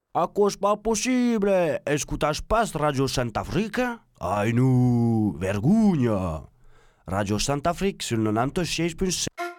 Acos pas possible! Escutas pas Radio Santa Africa? Ai nu, vergogna! Radio Santa Africa sul 96.7.